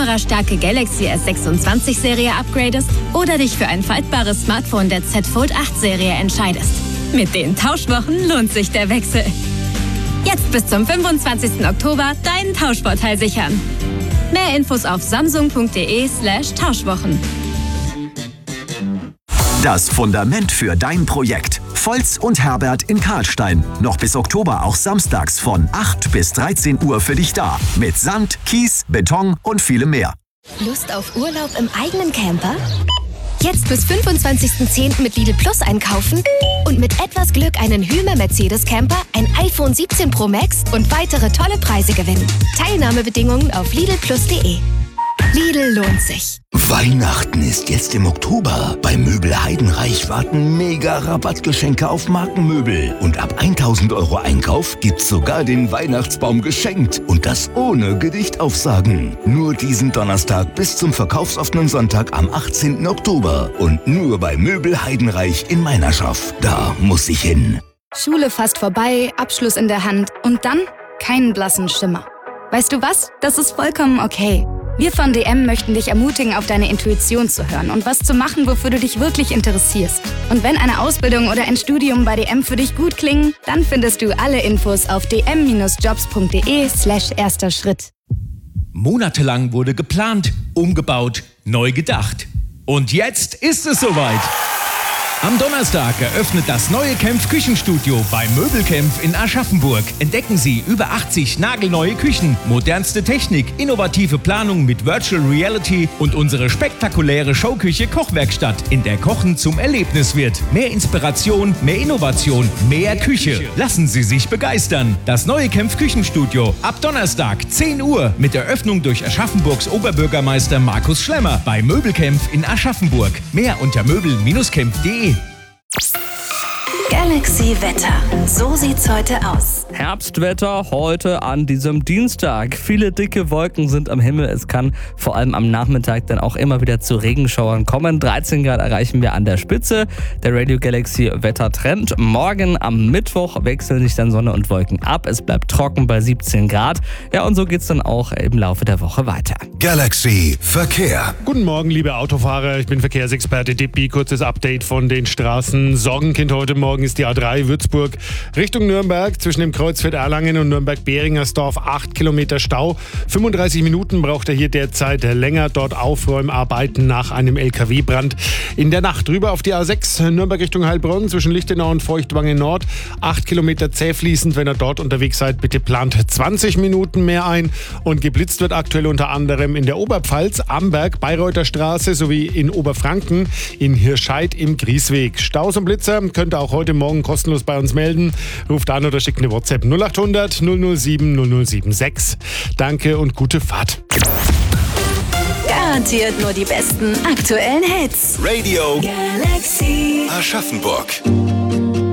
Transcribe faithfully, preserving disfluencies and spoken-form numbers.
kamerastarke Galaxy S sechsundzwanzig Serie upgradest oder dich für ein faltbares Smartphone der Z Fold acht Serie entscheidest. Mit den Tauschwochen lohnt sich der Wechsel. Jetzt bis zum fünfundzwanzigsten Oktober deinen Tauschvorteil sichern. Mehr Infos auf samsung.de slash Tauschwochen. Das Fundament für dein Projekt. Volz und Herbert in Karlstein. Noch bis Oktober auch samstags von acht bis dreizehn Uhr für dich da. Mit Sand, Kies, Beton und vielem mehr. Lust auf Urlaub im eigenen Camper? Jetzt bis fünfundzwanzigsten zehnten mit Lidl Plus einkaufen und mit etwas Glück einen Hymer Mercedes Camper, ein iPhone siebzehn Pro Max und weitere tolle Preise gewinnen. Teilnahmebedingungen auf lidl plus punkt de. Lidl lohnt sich. Weihnachten ist jetzt im Oktober. Bei Möbel Heidenreich warten mega Rabattgeschenke auf Markenmöbel. Und ab tausend Euro Einkauf gibt's sogar den Weihnachtsbaum geschenkt. Und das ohne Gedichtaufsagen. Nur diesen Donnerstag bis zum verkaufsoffenen Sonntag am achtzehnten Oktober. Und nur bei Möbel Heidenreich in Meinerschaft. Da muss ich hin. Schule fast vorbei, Abschluss in der Hand und dann keinen blassen Schimmer. Weißt du was? Das ist vollkommen okay. Wir von D M möchten dich ermutigen, auf deine Intuition zu hören und was zu machen, wofür du dich wirklich interessierst. Und wenn eine Ausbildung oder ein Studium bei D M für dich gut klingen, dann findest du alle Infos auf dm-jobs.de slash erster Schritt. Monatelang wurde geplant, umgebaut, neu gedacht. Und jetzt ist es soweit. Am Donnerstag eröffnet das neue Kempf Küchenstudio bei Möbelkempf in Aschaffenburg. Entdecken Sie über achtzig nagelneue Küchen, modernste Technik, innovative Planung mit Virtual Reality und unsere spektakuläre Showküche Kochwerkstatt, in der Kochen zum Erlebnis wird. Mehr Inspiration, mehr Innovation, mehr Küche. Lassen Sie sich begeistern. Das neue Kempf Küchenstudio ab Donnerstag zehn Uhr mit Eröffnung durch Aschaffenburgs Oberbürgermeister Markus Schlemmer bei Möbelkempf in Aschaffenburg. Mehr unter möbel Bindestrich kempf punkt de. Galaxy Wetter. So sieht's heute aus. Herbstwetter heute an diesem Dienstag. Viele dicke Wolken sind am Himmel. Es kann vor allem am Nachmittag dann auch immer wieder zu Regenschauern kommen. dreizehn Grad erreichen wir an der Spitze. Der Radio Galaxy Wettertrend. Morgen am Mittwoch wechseln sich dann Sonne und Wolken ab. Es bleibt trocken bei siebzehn Grad. Ja, und so geht's dann auch im Laufe der Woche weiter. Galaxy Verkehr. Guten Morgen, liebe Autofahrer. Ich bin Verkehrsexperte Dippi. Kurzes Update von den Straßen. Sorgenkind heute Morgen ist die A drei Würzburg Richtung Nürnberg zwischen dem Kreuzfeld Erlangen und Nürnberg-Behringersdorf acht Kilometer Stau. fünfunddreißig Minuten braucht er hier derzeit länger. Dort Aufräumarbeiten nach einem L K W-Brand. In der Nacht rüber auf die A sechs Nürnberg Richtung Heilbronn zwischen Lichtenau und Feuchtwangen Nord. acht Kilometer zäh fließend. Wenn ihr dort unterwegs seid, bitte plant zwanzig Minuten mehr ein. Und geblitzt wird aktuell unter anderem in der Oberpfalz, Amberg, Bayreuther Straße sowie in Oberfranken, in Hirscheid im Griesweg. Staus und Blitzer könnt ihr auch heute Morgen kostenlos bei uns melden. Ruft an oder schickt eine WhatsApp null acht hundert null null sieben null null sieben sechs. Danke und gute Fahrt. Garantiert nur die besten aktuellen Hits. Radio Galaxy Aschaffenburg.